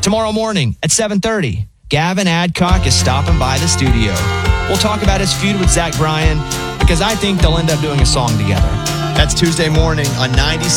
Tomorrow morning at 7:30, Gavin Adcock is stopping by the studio. We'll talk about his feud with Zach Bryan because I think they'll end up doing a song together. That's Tuesday morning on 96.